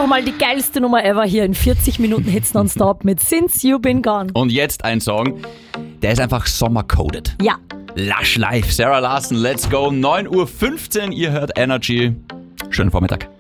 nochmal die geilste Nummer ever hier in 40 Minuten Hits nonstop mit Since You Been Gone. Und jetzt ein Song, der ist einfach sommercoded. Ja. Lush Life, Sarah Larson, let's go. 9:15 Uhr, ihr hört Energy. Schönen Vormittag.